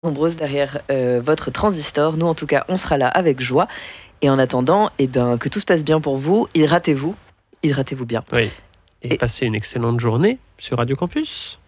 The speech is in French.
Nombreuses derrière votre transistor. Nous, en tout cas, on sera là avec joie. Et en attendant, que tout se passe bien pour vous. Hydratez-vous bien. Oui. Et Et passez une excellente journée sur Radio Campus.